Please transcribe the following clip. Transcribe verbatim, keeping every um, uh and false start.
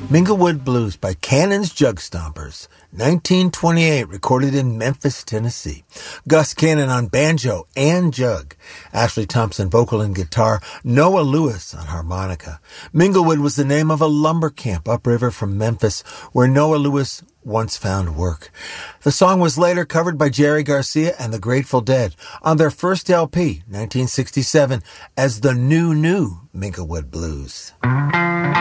Minglewood Blues by Cannon's Jug Stompers, nineteen twenty-eight, recorded in Memphis, Tennessee. Gus Cannon on banjo and jug, Ashley Thompson vocal and guitar, Noah Lewis on harmonica. Minglewood was the name of a lumber camp upriver from Memphis where Noah Lewis once found work. The song was later covered by Jerry Garcia and the Grateful Dead on their first L P, nineteen sixty-seven, as the New New Minglewood Blues.